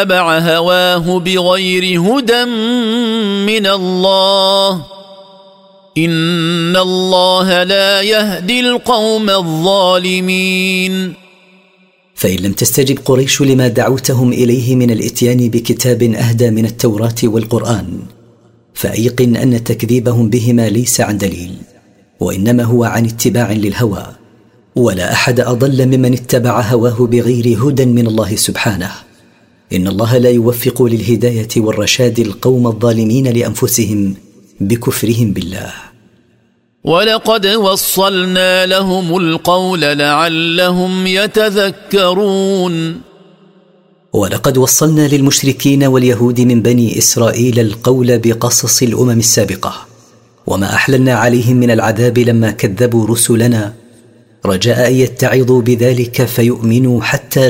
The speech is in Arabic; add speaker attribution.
Speaker 1: اتبع هواه بغير هدى من الله إن الله لا يهدي القوم الظالمين.
Speaker 2: فإن لم تستجب قريش لما دعوتهم إليه من الإتيان بكتاب أهدى من التوراة والقرآن، فأيقن أن تكذيبهم بهما ليس عن دليل، وإنما هو عن اتباع للهوى، ولا أحد أضل ممن اتبع هواه بغير هدى من الله سبحانه. إن الله لا يوفق للهداية والرشاد القوم الظالمين لأنفسهم بكفرهم بالله.
Speaker 1: ولقد وصلنا لهم القول لعلهم يتذكرون.
Speaker 2: ولقد وصلنا للمشركين واليهود من بني إسرائيل القول بقصص الأمم السابقة، وما أحللنا عليهم من العذاب لما كذبوا رسلنا، رجاء أن يتعظوا بذلك فيؤمنوا حتى